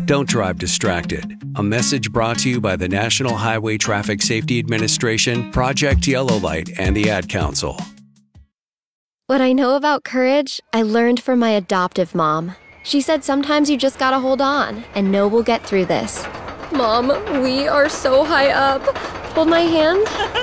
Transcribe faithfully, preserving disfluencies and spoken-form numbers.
Don't drive distracted. A message brought to you by the National Highway Traffic Safety Administration, Project Yellow Light, and the Ad Council. What I know about courage, I learned from my adoptive mom. She said sometimes you just gotta hold on and know we'll get through this. Mom, we are so high up. Hold my hand.